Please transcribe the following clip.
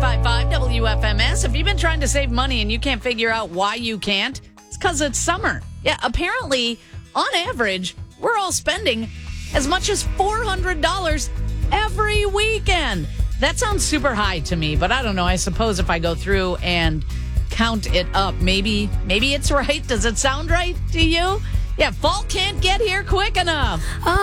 95.5 WFMS. If you've been trying to save money and you can't figure out why you can't, it's because it's summer. Yeah, apparently, on average, we're all spending as much as $400 every weekend. That sounds super high to me, but I don't know. I suppose if I go through and count it up, maybe it's right. Does it sound right to you? Yeah, fall can't get here quick enough.